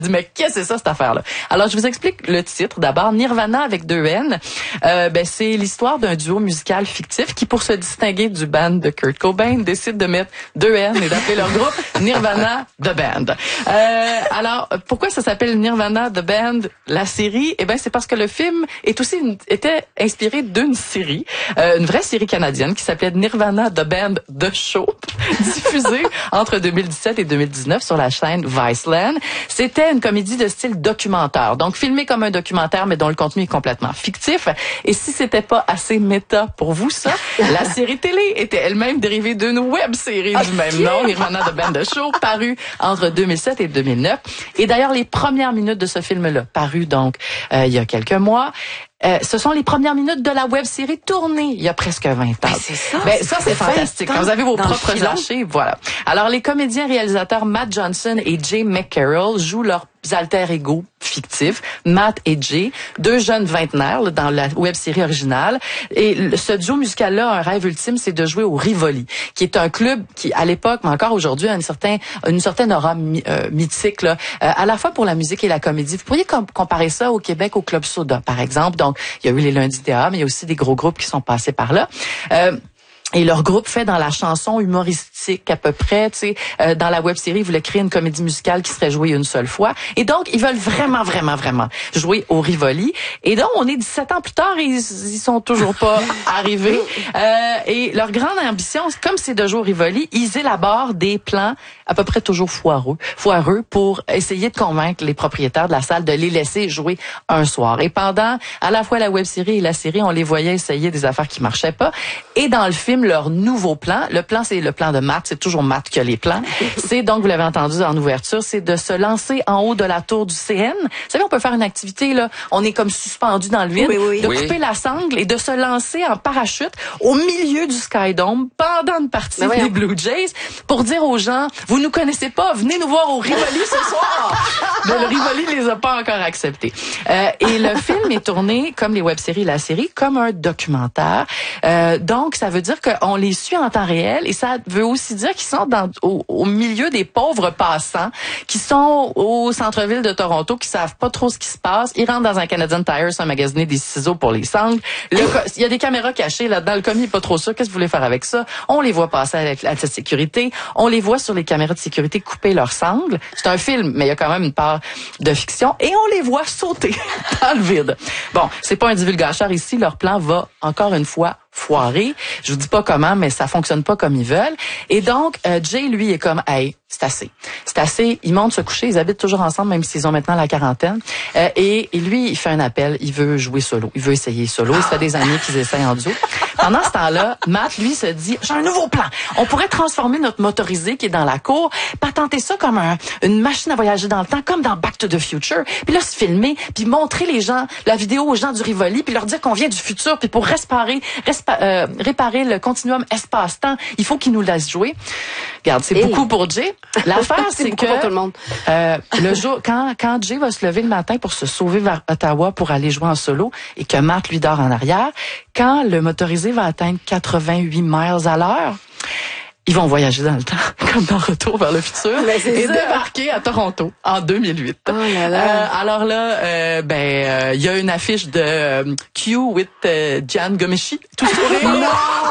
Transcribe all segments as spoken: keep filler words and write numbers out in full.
dis, mais qu'est-ce que c'est ça, cette affaire-là? Alors, je vous explique le titre. D'abord, Nirvana avec deux N. Euh, ben, c'est l'histoire d'un duo musical fictif qui, pour se distinguer du band de Kurt Cobain, décide de mettre deux N et d'appeler leur groupe Nirvana The Band. Euh, alors, pourquoi ça s'appelle Nirvana The Band, la série? Eh ben, c'est parce que le film est aussi une, était inspiré d'une série, euh, une vraie série canadienne qui s'appelait Nirvana The Band The Show, diffusée entre deux mille dix-sept et deux mille dix-neuf sur la chaîne Viceland. C'était une comédie de style documentaire, donc filmée comme un documentaire, mais dont le contenu est complètement fictif. Et si c'était pas assez méta pour vous, ça, la série télé était elle-même dérivée d'une web-série du même nom, Nirvana The Band The Show, parue entre deux mille sept et deux mille neuf. Et d'ailleurs, les premières minutes de ce film-là, paru donc euh, il y a quelques mois, Euh, ce sont les premières minutes de la web-série tournée il y a presque vingt ans. Ben, c'est ça. Ben, ça, c'est fantastique. Quand vous avez vos propres archives, voilà. Alors, les comédiens réalisateurs Matt Johnson et Jay McCarroll jouent leurs alter ego fictifs, Matt et Jay, deux jeunes vingtenaires là, dans la web-série originale. Et le, ce duo musical-là, un rêve ultime, c'est de jouer au Rivoli, qui est un club qui, à l'époque, mais encore aujourd'hui, a une certaine, une certaine aura mi, euh, mythique, là, euh, à la fois pour la musique et la comédie. Vous pourriez com- comparer ça au Québec au Club Soda, par exemple. Donc, il y a eu les Lundis Théâtre, mais il y a aussi des gros groupes qui sont passés par là. Euh, Et leur groupe fait dans la chanson humoristique à peu près, tu sais, euh, dans la web-série, ils voulaient créer une comédie musicale qui serait jouée une seule fois. Et donc, ils veulent vraiment, vraiment, vraiment jouer au Rivoli. Et donc, on est dix-sept ans plus tard et ils, ils sont toujours pas arrivés. Euh, et leur grande ambition, comme c'est de jouer au Rivoli, ils élaborent des plans à peu près toujours foireux, foireux pour essayer de convaincre les propriétaires de la salle de les laisser jouer un soir. Et pendant à la fois la web-série et la série, on les voyait essayer des affaires qui marchaient pas. Et dans le film, leur nouveau plan, le plan c'est le plan de Matt, c'est toujours Matt qui a les plans. C'est donc, vous l'avez entendu en ouverture, c'est de se lancer en haut de la tour du C N. Vous savez, on peut faire une activité là, on est comme suspendu dans le vide, oui, oui. de Oui. couper la sangle et de se lancer en parachute au milieu du Skydome pendant une partie Mais des Blue Jays pour dire aux gens, vous nous connaissez pas, venez nous voir au Rivoli ce soir. Mais le Rivoli les a pas encore acceptés. Euh, et le film est tourné comme les web-séries, la série, comme un documentaire. Euh, donc, ça veut dire que on les suit en temps réel et ça veut aussi dire qu'ils sont dans, au, au milieu des pauvres passants qui sont au centre-ville de Toronto, qui savent pas trop ce qui se passe. Ils rentrent dans un Canadian Tire sans magasiner des ciseaux pour les sangles. Il y a des caméras cachées là-dedans. Le commis est pas trop sûr. Qu'est-ce que vous voulez faire avec ça? On les voit passer avec la sécurité. On les voit sur les caméras de sécurité couper leurs sangles. C'est un film, mais il y a quand même une part de fiction. Et on les voit sauter dans le vide. Bon, c'est pas un divulgateur ici. Leur plan va, encore une fois, foiré. Je vous dis pas comment, mais ça fonctionne pas comme ils veulent. Et donc, euh, Jay, lui, est comme, hey, c'est assez. C'est assez. Ils montent se coucher. Ils habitent toujours ensemble, même s'ils ont maintenant la quarantaine. Euh, et, et lui, il fait un appel. Il veut jouer solo. Il veut essayer solo. Ça fait des années qu'ils essayent en duo. Pendant ce temps-là, Matt, lui, se dit, j'ai un nouveau plan. On pourrait transformer notre motorisé qui est dans la cour, patenter ça comme un, une machine à voyager dans le temps, comme dans Back to the Future. Puis là, se filmer, puis montrer les gens, la vidéo aux gens du Rivoli, puis leur dire qu'on vient du futur, puis pour réparer, respa, euh, réparer le continuum espace-temps, il faut qu'ils nous laissent jouer. Regarde, c'est hey. beaucoup pour Jay. L'affaire, c'est, c'est que pour tout le monde. Euh, le jour, quand, quand Jay va se lever le matin pour se sauver vers Ottawa pour aller jouer en solo et que Matt lui dort en arrière, quand le motorisé va atteindre quatre-vingt-huit miles à l'heure, ils vont voyager dans le temps, comme dans Retour vers le futur, et ça. débarquer à Toronto en deux mille huit. Oh là là. Euh, alors là, euh, ben, il euh, y a une affiche de euh, Q with euh, Gian Gomeshi, tout sourire. Non! De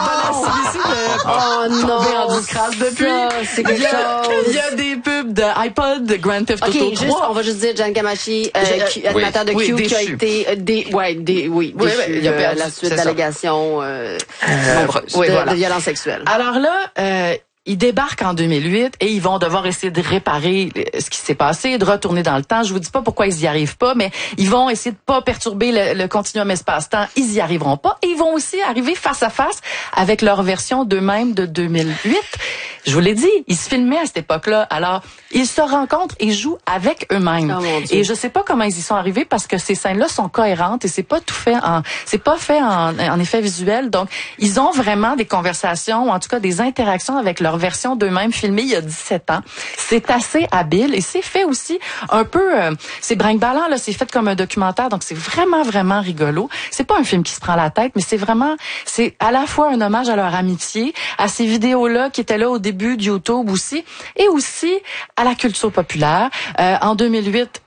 la C B C de oh non! En disgrâce depuis. Ça, c'est quelque il y a, chose. Il y a des pubs de iPod, de Grand Theft Auto okay, trois. Juste, on va juste dire Gian Gomeshi, euh, euh, animateur oui, de Q, oui, qui a déchu. été euh, des, ouais, des, oui, oui, déchu, oui, il y a euh, perdu, la suite d'allégations euh, euh, nombreuses oui, de, voilà. de violences sexuelles. Alors là, euh, ils débarquent en deux mille huit et ils vont devoir essayer de réparer ce qui s'est passé, de retourner dans le temps. Je vous dis pas pourquoi ils y arrivent pas, mais ils vont essayer de pas perturber le, le continuum espace-temps. Ils y arriveront pas. Et ils vont aussi arriver face à face avec leur version d'eux-mêmes de deux mille huit. Je vous l'ai dit, ils se filmaient à cette époque-là. Alors, ils se rencontrent et jouent avec eux-mêmes. Oh mon Dieu. Et je sais pas comment ils y sont arrivés parce que ces scènes-là sont cohérentes et c'est pas tout fait en, c'est pas fait en, en effet visuel. Donc, ils ont vraiment des conversations, ou en tout cas des interactions avec leur version d'eux-mêmes filmée il y a dix-sept ans. C'est assez habile et c'est fait aussi un peu, euh, c'est brinque-ballant, là, c'est fait comme un documentaire, donc c'est vraiment, vraiment rigolo. C'est pas un film qui se prend la tête, mais c'est vraiment, c'est à la fois un hommage à leur amitié, à ces vidéos-là qui étaient là au début de YouTube aussi, et aussi à la culture populaire. Euh, en deux mille huit,